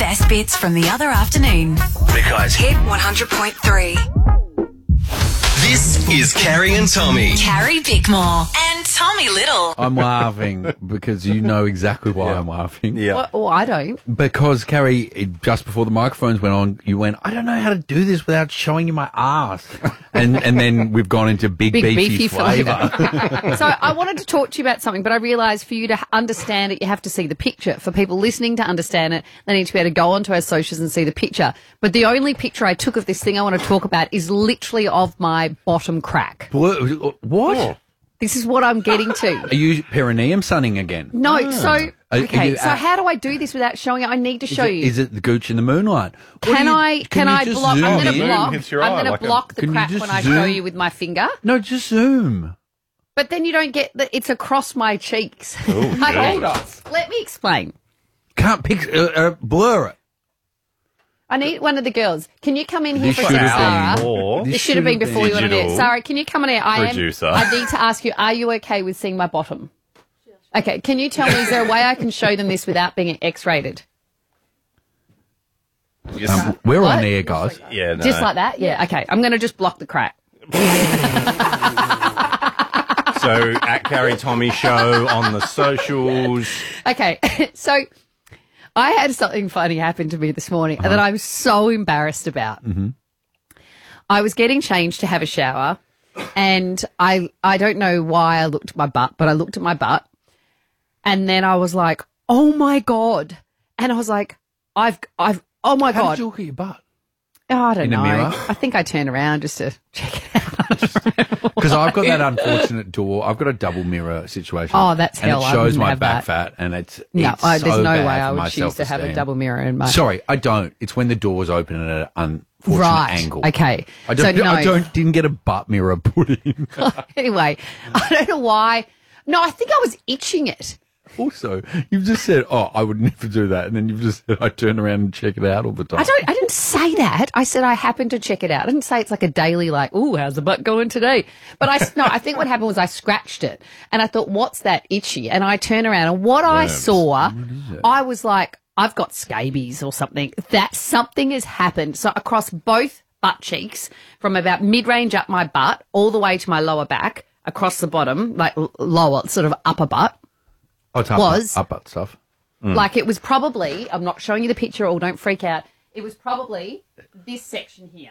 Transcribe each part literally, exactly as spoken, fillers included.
best bits from the other afternoon. Because Hit one hundred point three. this is Carrie and Tommy. Carrie Bickmore and Tommy Little. I'm laughing because you know exactly why I'm laughing. Yeah. Well, oh, I don't. Because, Carrie, it- just before the microphones went on, you went, I don't know how to do this without showing you my ass. and and then we've gone into big, Big beefy, beefy flavour. So I wanted to talk to you about something, but I realised for you to understand it, you have to see the picture. For people listening to understand it, they need to be able to go onto our socials and see the picture. But the only picture I took of this thing I want to talk about is literally of my bottom crack. What? What? This is what I'm getting to. Are you perineum sunning again? No, so Are- are okay. you So at- how do I do this without showing it? I need to Is show it, you. is it the gooch in the moonlight? What Can do you- I? Can, you I just block? zoom I'm going to in? block. hits your I'm eye going to like a- block the Can you crack just when I show zoom? you with my finger. No, just zoom. But then you don't get that. It's across my cheeks. Okay, let me explain. Can't pick, uh, uh, blur it. I need one of the girls. Can you come in here This for a should second, have Sarah? been more. This should have been before you went on digital air. Sarah, can you come on air? I am. producer. I need to ask you: are you okay with seeing my bottom? Okay. Can you tell me? Is there a way I can show them this without being X-rated? Um, we're What? on air, guys. Yeah, no. Just like that? Yeah. Okay. I'm going to just block the crack. So at Carrie Tommy Show on the socials. Okay. So I had something funny happen to me this morning that I'm so embarrassed about. Mm-hmm. I was getting changed to have a shower, and I I don't know why I looked at my butt, but I looked at my butt, and then I was like, "Oh my god!" And I was like, "I've I've oh my How god!" did you look at your butt? Oh, I don't In a know. mirror? I think I turned around just to check it out. Because I've got that unfortunate door. I've got a double mirror situation. Oh, that's and hell. it I shows wouldn't my have back that. fat, and it's No, it's I, there's so no way bad I for would my choose to have a self-esteem. double mirror in my. Sorry, I don't. It's when the door's open at an unfortunate Right. angle. Okay. I don't. So, no. I don't. Didn't get a butt mirror put in. Anyway, I don't know why. No, I think I was itching it. Also, you've just said, "Oh, I would never do that," and then you've just said, "I turn around and check it out all the time." I don't. I didn't say that. I said I happened to check it out. I didn't say it's like a daily, like, "Ooh, how's the butt going today?" But I no. I think what happened was I scratched it, and I thought, "What's that itchy?" And I turned around, and what I saw, I was like, "I've got scabies or something." That something has happened. So across both butt cheeks, from about mid-range up my butt all the way to my lower back, across the bottom, like l- lower, sort of upper butt. Oh, it's up, was- up, up stuff. Like it was probably, I'm not showing you the picture all, don't freak out. It was probably this section here.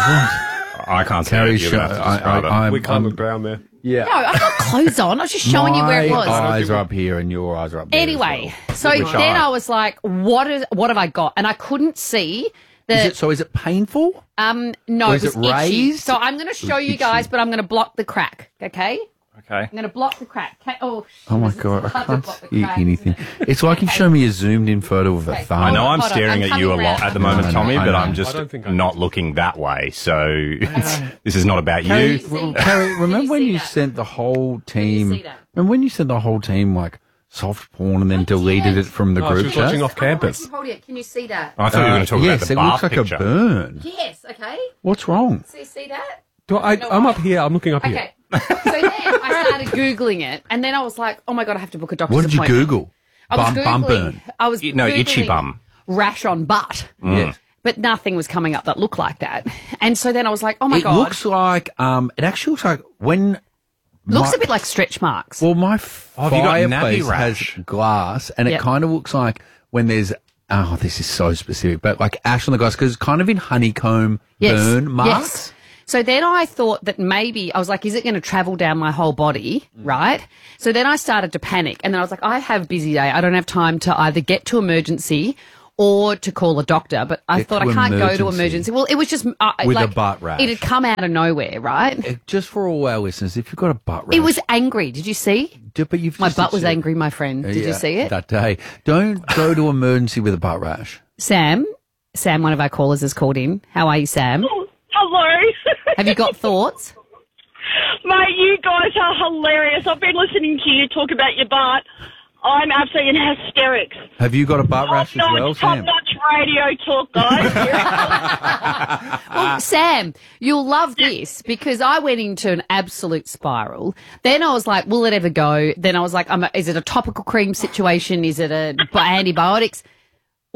I can't see Carrie it. You're show- gonna have to I- describe I- it. I'm- We can't I'm- look down there. Yeah. No, I've got clothes on. I was just showing you where it My was. eyes are up here, and your eyes are up there. Anyway, as so well. Which then eye? I was like, what is, what have I got? And I couldn't see the, Is it, so is it painful? um, no, or it is was it itchy. raised? So I'm going to show was you itchy. guys, but I'm going to block the crack, okay? Okay. I'm going to block the crack. Okay. Oh, Oh my it's god, I hard to can't block the see crack, anything. isn't it? It's like you've shown me a zoomed in photo of a Okay. thumb. I know Hold I'm on, staring I'm at you a coming lot round. at the moment, I know, Tommy, I but know. I'm just I don't think I not looking that way. So it's, this is not about Carrie, you. see that? Carrie, Can remember you when see you that? sent the whole team? see that? Remember when you sent the whole team like soft porn and then deleted did. it from the Oh, she group was chat? watching off campus. Hold it. Can you see that? I thought you were going to talk Uh, about yes, the it bath looks like picture. a burn. Yes. Okay. What's wrong? So you see that? Do I, No, I'm I- up here. I'm looking up here. Okay. So then I started Googling it, and then I was like, oh my God, I have to book a doctor's What did you appointment. Google? I was Bum, bum Googling- burn. I was No, itchy Googling bum. rash on butt, Yes. but nothing was coming up that looked like that. And so then I was like, oh my It God. looks like um. It actually looks like when. Looks my- a bit like stretch marks. Well, my Oh, have you got nappy fireplace rash? has glass, and Yep. it kind of looks like when there's. Oh, this is so specific, but like ash on the glass because it's kind of in honeycomb Yes. burn marks. Yes. So then I thought that maybe, I was like, is it going to travel down my whole body, right? So then I started to panic, and then I was like, I have a busy day. I don't have time to either get to emergency or to call a doctor, but I Get thought to I can't go to emergency. emergency. Well, it was just... Uh, With a like, butt rash. It had come out of nowhere, right? Uh, Just for all our listeners, if you've got a butt rash, It was angry. Did you see? do- but you've My just butt was itched it. angry, my friend. Did Yeah, you see it? that day? Don't go to emergency with a butt rash. Sam, Sam, one of our callers has called in. How are you, Sam? Hello. Have you got thoughts? Mate, you guys are hilarious. I've been listening to you talk about your butt. I'm absolutely in hysterics. Have you got a butt rash as well, Top Sam? notch radio talk, guys. Well, Sam, you'll love this because I went into an absolute spiral. Then I was like, will it ever go? Then I was like, um, is it a topical cream situation? Is it a b- antibiotics?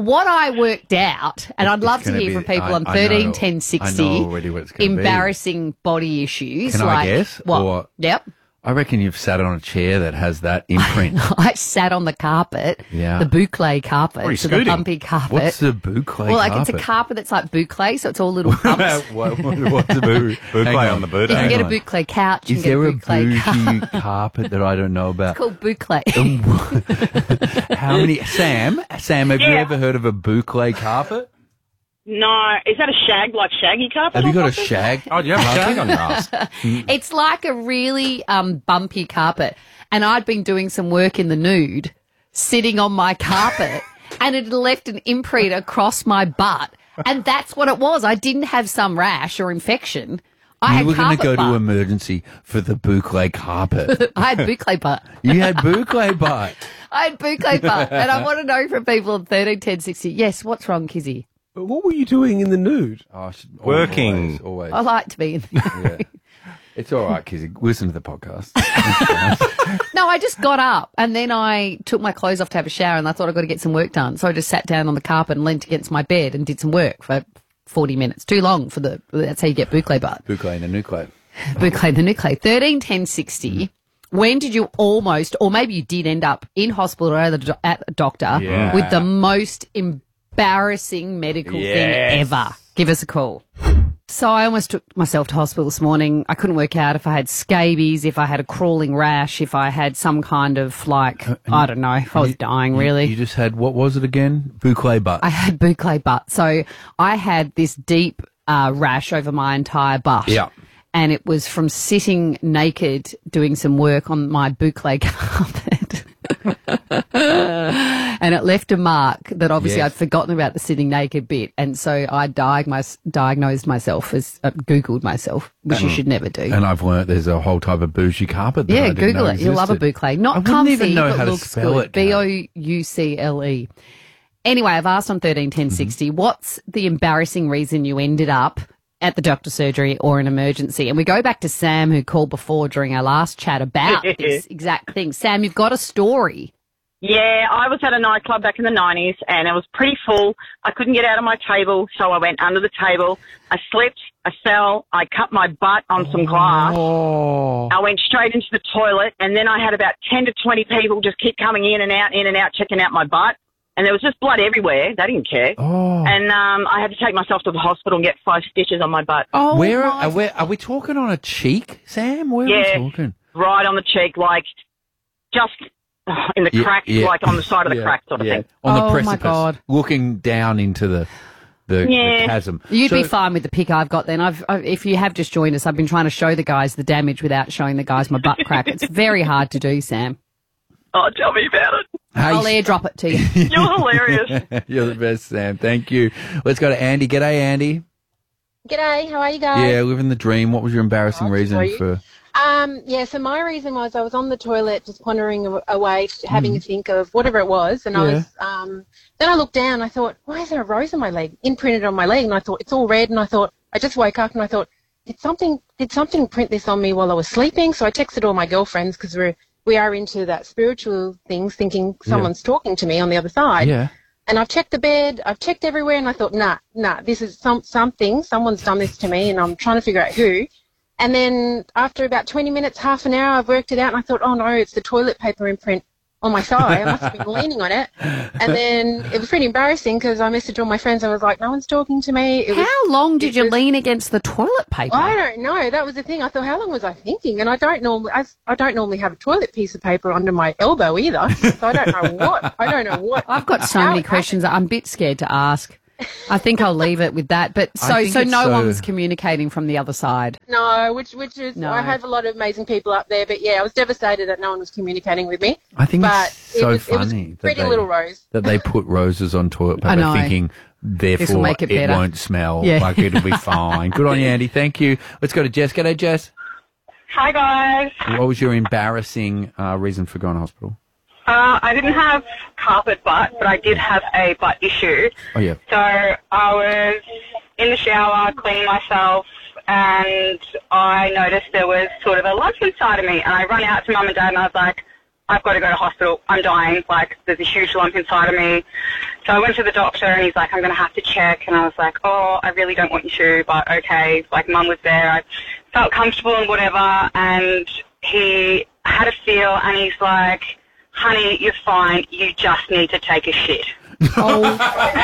what I worked out, and I'd It's love to gonna hear be- from people I- on I know- thirteen ten I sixty. know already what it's gonna be. Embarrassing body issues. Can I like, guess? What? Or- Yep. I reckon you've sat on a chair that has that imprint. I sat on the carpet, Yeah. the boucle carpet, Are you so the scooting? bumpy carpet. What's the boucle well, carpet? like it's a carpet that's like boucle, so it's all little bumps. what, what, what's a bou- Boucle hang on the boot, You can Hang get a on. boucle couch. You Is can there a get a boucle bougie carpet that I don't know about? It's called boucle. How many? Sam? Sam, have you Yeah. ever heard of a boucle carpet? No, is that a shag, like shaggy carpet? Have you or got a something? shag? Oh, do you have a shag on your ass? It's like a really um, bumpy carpet. And I'd been doing some work in the nude, sitting on my carpet, and it had left an imprint across my butt. And that's what it was. I didn't have some rash or infection. I You had were going to carpet go butt. to emergency for the boucle carpet. I had boucle butt. You had boucle butt. I had boucle butt. And I want to know from people on thirteen ten sixty. Yes, what's wrong, Kizzy? But what were you doing in the nude? Oh, I should- Working. Always. always. I like to be in there. Yeah. It's all right, Kizzy. Listen to the podcast. No, I just got up and then I took my clothes off to have a shower and I thought I've got to get some work done. So I just sat down on the carpet and leant against my bed and did some work for forty minutes. Too long for the, that's how you get boucle butt. Boucle and a nuclear. Boucle the nuclear. thirteen ten sixty. When did you almost, or maybe you did end up in hospital or at a, do- at a doctor Yeah. with the most embarrassing medical Yes. thing ever? Give us a call. So I almost took myself to hospital this morning. I couldn't work out if I had scabies, if I had a crawling rash, if I had some kind of like, I don't know, if I was dying really. You just had, what was it again? Boucle butt. I had boucle butt. So I had this deep uh, rash over my entire butt. Yeah. And it was from sitting naked doing some work on my boucle carpet. And it left a mark that obviously Yes. I'd forgotten about the sitting naked bit. And so I diagnosed, diagnosed myself as, uh, Googled myself, which you should never do. And I've learnt there's a whole type of bougie carpet that I Yeah, didn't Google know it. You'll love a existed. boucle. Not I wouldn't comfy, even know but how to looks spell good. it, B Karen. O U C L E. Anyway, I've asked on thirteen ten sixty, Mm-hmm. what's the embarrassing reason you ended up at the doctor's surgery or an emergency? And we go back to Sam, who called before during our last chat about this exact thing. Sam, you've got a story. Yeah, I was at a nightclub back in the nineties and it was pretty full. I couldn't get out of my table, so I went under the table. I slipped, I fell, I cut my butt on some glass. Oh. I went straight into the toilet and then I had about ten to twenty people just keep coming in and out, in and out, checking out my butt. And there was just blood everywhere. They didn't care. Oh. And um, I had to take myself to the hospital and get five stitches on my butt. Oh, Where my- are, we, are we talking on a cheek, Sam? Where Yeah. are we talking? Right on the cheek, like just uh, in the Yeah, crack, yeah. like on the side of the Yeah, crack sort of yeah. thing. On the Oh, my precipice. God. Looking down into the, the, Yeah. the chasm. You'd So- be fine with the pic I've got then. I've, I've, if you have just joined us, I've been trying to show the guys the damage without showing the guys my butt crack. It's very hard to do, Sam. Oh, tell me about it. Hey, I'll airdrop it to you. You're hilarious. You're the best, Sam. Thank you. Let's go to Andy. G'day, Andy. G'day, how are you guys? Yeah, living the dream. What was your embarrassing Oh, reason sorry. for? Um, yeah, so my reason was I was on the toilet just pondering a- away, having a think of whatever it was, and I Yeah. was, um, then I looked down and I thought, why is there a rose on my leg, imprinted on my leg? And I thought, it's all red, and I thought, I just woke up and I thought, did something, did something print this on me while I was sleeping? So I texted all my girlfriends because we're, we are into that spiritual things, thinking someone's talking to me on the other side. Yeah. And I've checked the bed, I've checked everywhere, and I thought, nah, nah, this is some something, someone's done this to me, and I'm trying to figure out who. And then after about twenty minutes, half an hour, I've worked it out, and I thought, oh no, it's the toilet paper imprint on my thigh. I must have been leaning on it. And then it was pretty embarrassing because I messaged all my friends. I was like, no one's talking to me. It was, How long did it you was- lean against the toilet paper? I don't know. That was the thing. I thought, how long was I thinking? And I don't normally, I, I don't normally have a toilet piece of paper under my elbow either. So I don't know what. I don't know what. I've got so how many it questions. I'm a bit scared to ask. I think I'll leave it with that. But I so, think so it's no so- one was communicating from the other side. No, which which is No. I have a lot of amazing people up there, but yeah, I was devastated that no one was communicating with me. I think But it's it so was, it was funny that pretty they, little rose. that they put roses on toilet I paper know. thinking, therefore, make it it, better. won't smell. Yeah. Like it'll be fine. Good on you, Andy. Thank you. Let's go to Jess. G'day, Jess. Hi, guys. What was your embarrassing uh, reason for going to hospital? Uh, I didn't have carpet butt, but I did have a butt issue. Oh, yeah. So I was in the shower cleaning myself, and I noticed there was sort of a lump inside of me. And I run out to mum and dad, and I was like, I've got to go to hospital. I'm dying. Like, there's a huge lump inside of me. So I went to the doctor, and he's like, I'm going to have to check. And I was like, oh, I really don't want you to, but okay. Like, Mum was there. I felt comfortable and whatever. And he had a feel, and he's like, honey, you're fine. You just need to take a shit. Oh.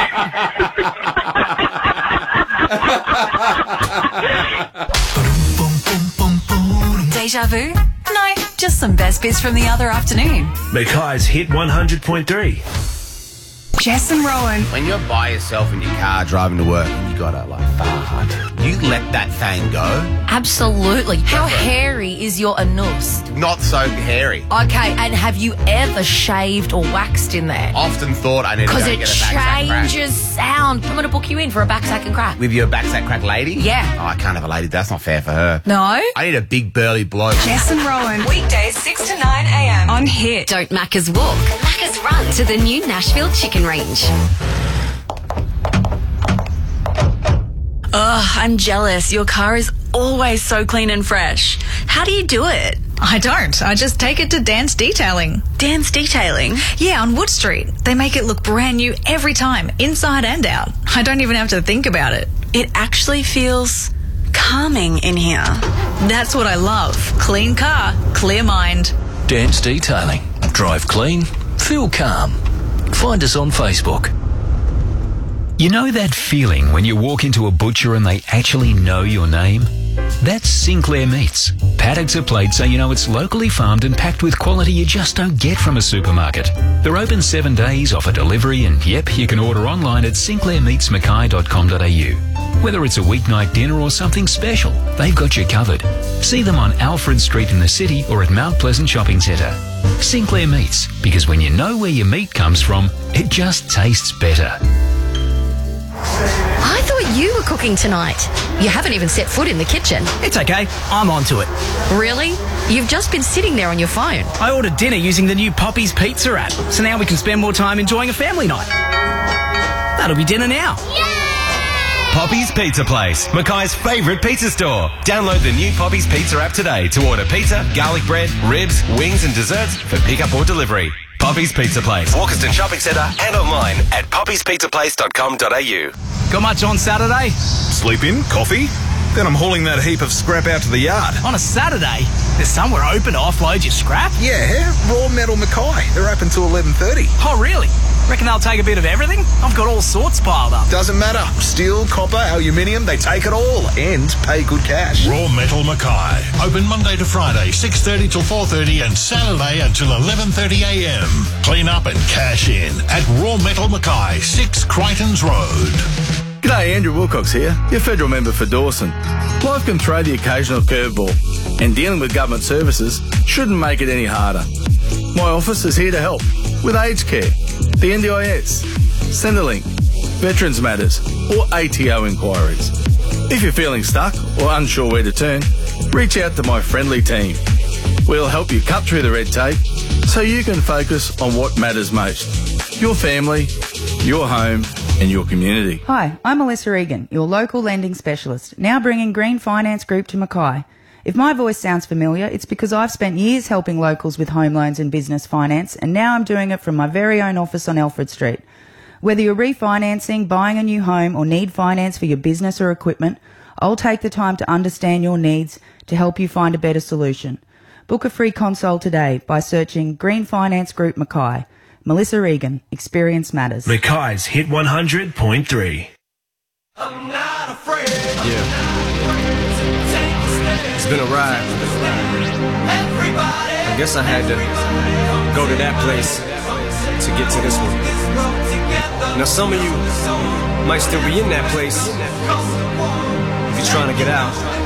Deja vu? No, just some best bits from the other afternoon. Mackay's Hit one hundred point three. Jess and Rowan. When you're by yourself in your car driving to work and you gotta like fart, you let that thing go. Absolutely. How hairy is your anus? Not so hairy. Okay, and have you ever shaved or waxed in there? Often thought I need to go Because and it get a backsack crack. changes sound. I'm going to book you in for a backsack and crack. With your backsack crack lady? Yeah. Oh, I can't have a lady. That's not fair for her. No? I need a big burly bloke. Jess and Rowan. Weekdays six to nine a.m. on Hit. Don't Macca's walk, Macca's run to the new Nashville Chicken Range. Ugh, I'm jealous. Your car is always so clean and fresh. How do you do it? I don't. I just take it to Dan's Detailing. Dan's Detailing? Yeah, on Wood Street. They make it look brand new every time, inside and out. I don't even have to think about it. It actually feels calming in here. That's what I love. Clean car, clear mind. Dan's Detailing. Drive clean, feel calm. Find us on Facebook. You know that feeling when you walk into a butcher and they actually know your name? That's Sinclair Meats. Paddocks are plates so you know it's locally farmed and packed with quality you just don't get from a supermarket. They're open seven days, offer delivery, and yep, you can order online at sinclair meats mackay dot com dot a u. Whether it's a weeknight dinner or something special, they've got you covered. See them on Alfred Street in the city or at Mount Pleasant Shopping Centre. Sinclair Meats, because when you know where your meat comes from, it just tastes better. I thought you were cooking tonight. You haven't even set foot in the kitchen. It's okay. I'm onto it. Really? You've just been sitting there on your phone. I ordered dinner using the new Poppy's Pizza app, so now we can spend more time enjoying a family night. That'll be dinner now. Poppy's Pizza Place, Mackay's favourite pizza store. Download the new Poppy's Pizza app today to order pizza, garlic bread, ribs, wings and desserts for pickup or delivery. Poppy's Pizza Place, Walkerston Shopping Centre and online at poppies pizza place dot com dot a u. Got much on Saturday? Sleep in, coffee, then I'm hauling that heap of scrap out to the yard. On a Saturday? There's somewhere open to offload your scrap? Yeah, Raw Metal Mackay. They're open till eleven thirty. Oh, really? Reckon they'll take a bit of everything? I've got all sorts piled up. Doesn't matter. Steel, copper, aluminium, they take it all and pay good cash. Raw Metal Mackay. Open Monday to Friday, six thirty till four thirty and Saturday until eleven thirty a m. Clean up and cash in at Raw Metal Mackay, six Crichtons Road. G'day, Andrew Wilcox here, your federal member for Dawson. Life can throw the occasional curveball, and dealing with government services shouldn't make it any harder. My office is here to help with aged care, the N D I S, Centrelink, Veterans Matters, or A T O inquiries. If you're feeling stuck or unsure where to turn, reach out to my friendly team. We'll help you cut through the red tape so you can focus on what matters most: your family, your home, and your community. Hi, I'm Melissa Egan, your local lending specialist, now bringing Green Finance Group to Mackay. If my voice sounds familiar, it's because I've spent years helping locals with home loans and business finance, and now I'm doing it from my very own office on Alfred Street. Whether you're refinancing, buying a new home, or need finance for your business or equipment, I'll take the time to understand your needs to help you find a better solution. Book a free consult today by searching Green Finance Group Mackay. Melissa Egan, Experience Matters. Mackay's Hit one hundred point three. I'm not afraid. Yeah. It's been a ride. I guess I had to go to that place to get to this one. Now some of you might still be in that place if you're trying to get out.